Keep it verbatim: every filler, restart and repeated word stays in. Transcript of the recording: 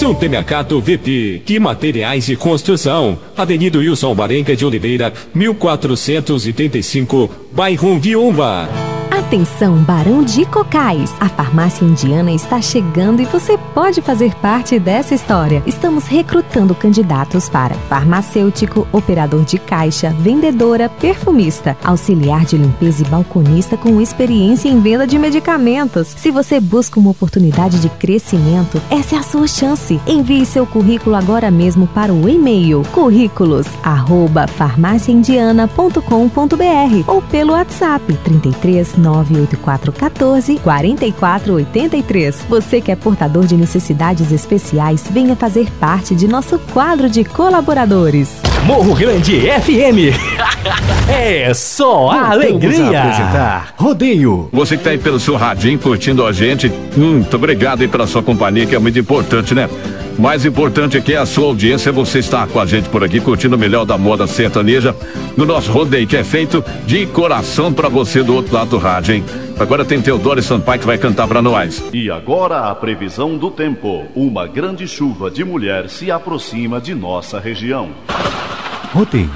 Supermercado V P, que materiais de construção, Avenida Wilson Barenga de Oliveira, mil quatrocentos e trinta e cinco, bairro Viúva. Atenção, Barão de Cocais! A farmácia indiana está chegando e você pode fazer parte dessa história. Estamos recrutando candidatos para farmacêutico, operador de caixa, vendedora, perfumista, auxiliar de limpeza e balconista com experiência em venda de medicamentos. Se você busca uma oportunidade de crescimento, essa é a sua chance. Envie seu currículo agora mesmo para o e-mail currículos arroba farmácia indiana ponto com ponto br ou pelo WhatsApp trinta e três, nove oito quatro um quatro, quatro quatro oito três. Você que é portador de necessidades especiais, venha fazer parte de nosso quadro de colaboradores. Morro Grande F M. É só a alegria. Apresentar Rodeio. Você que tá aí pelo seu radinho curtindo a gente, muito obrigado aí pela sua companhia, que é muito importante, né? Mais importante aqui é a sua audiência, é você estar com a gente por aqui, curtindo o melhor da moda sertaneja no nosso rodeio, que é feito de coração pra você do outro lado do rádio, hein? Agora tem Teodoro Sampaio que vai cantar pra nós. E agora a previsão do tempo. Uma grande chuva de mulher se aproxima de nossa região. Rodeio.